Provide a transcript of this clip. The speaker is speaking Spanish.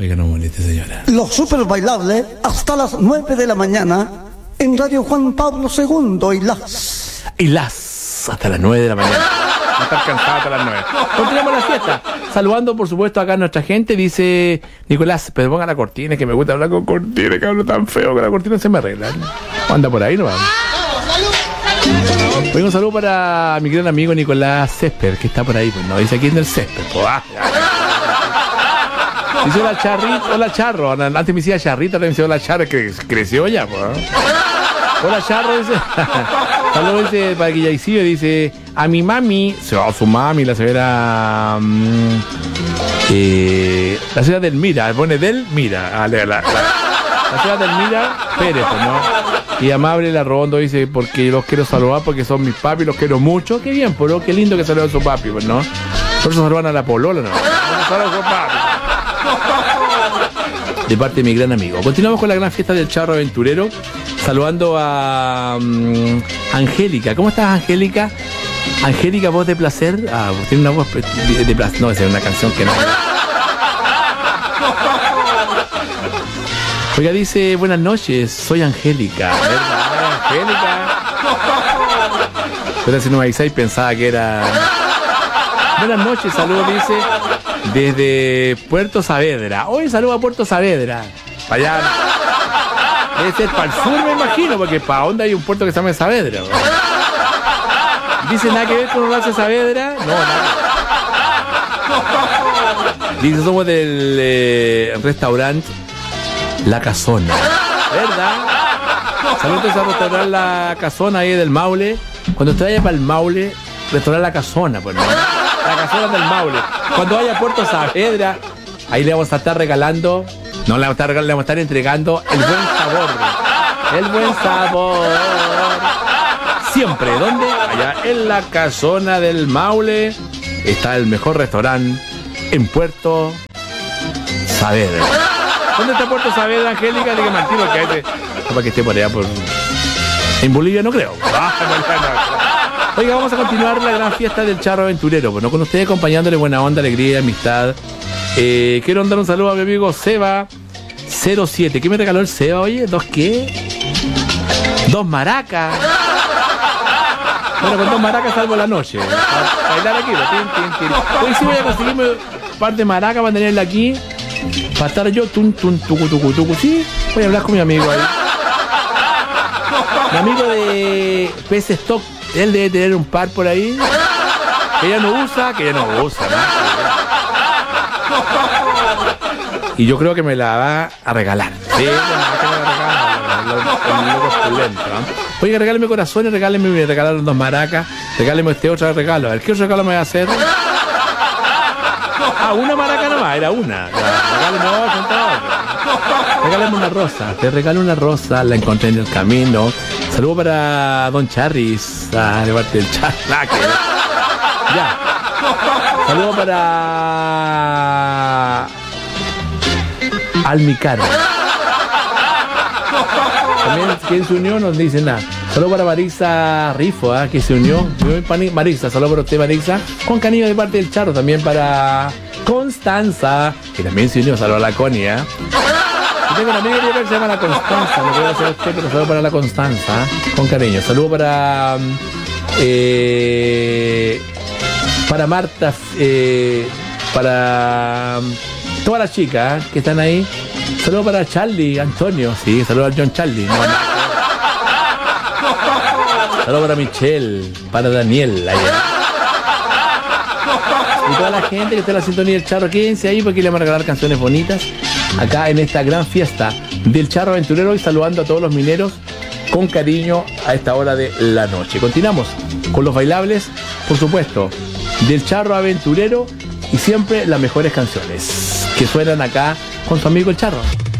Oiga, no moleste, señora. Los super bailables hasta las 9 de la mañana en Radio Juan Pablo II Y las hasta las 9 de la mañana. No estar cansada hasta las 9. Continuamos la fiesta. Saludando, por supuesto, acá a nuestra gente. Dice Nicolás, pero ponga la cortina, que me gusta hablar con cortina, que hablo tan feo que la cortina se me arregla. Anda por ahí, no vamos. Oiga, un saludo para mi gran amigo Nicolás Césped, que está por ahí. Pues no dice aquí en el césped. Pues, dice hola Charrito, hola Charro. Antes me decía Charrita, ahora me decía hola Charro, que creció ya, pues. Hola Charro, dice. Saludos, dice, para Guillaycillo, dice, a mi mami, su mami, la señora la señora Delmira, pone Delmira, la señora Delmira Pérez, ¿no? Y Amable Larrondo dice, porque los quiero saludar porque son mis papi, los quiero mucho. Qué bien, ¿no? Qué lindo que saluden a su papi, pues, ¿no? Por eso saludan a la polola, ¿no? Saludan a su papi. De parte de mi gran amigo. Continuamos con la gran fiesta del charro aventurero, saludando a Angélica. ¿Cómo estás, Angélica? Angélica, voz de placer. Ah, tiene una voz de placer. No, esa es una canción que no. Oiga, dice, buenas noches, soy Angélica. ¿Verdad, Angélica? Pero si no me avisáis, pensaba que era... Buenas noches, saludos, dice, desde Puerto Saavedra. Hoy saludo a Puerto Saavedra. Para allá. Debe ser para el sur, me imagino, porque para dónde hay un puerto que se llama Saavedra. Dice, nada que ver con Horacio Saavedra. No, nada. Dice, somos del restaurante La Casona. ¿Verdad? Saludos a restaurar La Casona ahí del Maule. Cuando usted vaya para el Maule, restaurar La Casona, pues, ¿no? La Casona del Maule. Cuando vaya a Puerto Saavedra, ahí le vamos a estar regalando, no le vamos a estar entregando el buen sabor. El buen sabor. Siempre, ¿dónde? Allá en La Casona del Maule está el mejor restaurante en Puerto Saavedra. ¿Dónde está Puerto Saavedra, Angélica? De que Martino, que hay para que esté por allá por... En Bolivia no creo. Oiga, vamos a continuar la gran fiesta del charro aventurero. Bueno, con ustedes acompañándole buena onda, alegría, amistad. Quiero dar un saludo a mi amigo Seba07. ¿Qué me regaló el Seba, oye? ¿2 qué? 2 maracas. Bueno, con 2 maracas salvo la noche. Para bailar aquí. Hoy sí voy a conseguirme un par de maracas para tenerla aquí. Para estar yo, tucu. Sí, voy a hablar con mi amigo ahí. Mi amigo de PS Stock, él debe tener un par por ahí. Que ya no usa, ¿no? Y yo creo que me la va a regalar. Sí, me la regalar. Oiga, regáleme corazones, me regalaron 2 maracas. Regáleme este otro regalo. A ver, ¿qué otro regalo me va a hacer? Ah, una maraca nomás, era una. Regálame una rosa. Te regalo una rosa, la encontré en el camino. Saludo para Don Charris. De parte del Charlaque. Ya. Saludo para Almicaro. También quien se unió nos dice nada. Saludo para Marisa Rifo, que se unió. Marisa, saludo para usted, Marisa. Con cariño de parte del Charro. También para Constanza, que también se unió. Saludo a la Connie. Yo tengo una amiga que se llama la Constanza. No puedo hacer usted, pero saludo para la Constanza. Con cariño. Saludo para Marta, para todas las chicas que están ahí. Saludo para Charlie, Antonio. Sí, saludo a John Charlie. Saludo para Michelle, para Daniel allá. Y toda la gente que está en la sintonía del Charro, quédense ahí porque le vamos a regalar canciones bonitas acá en esta gran fiesta del Charro Aventurero, y saludando a todos los mineros con cariño a esta hora de la noche. Continuamos con los bailables, por supuesto, del Charro Aventurero, y siempre las mejores canciones que suenan acá con su amigo el Charro.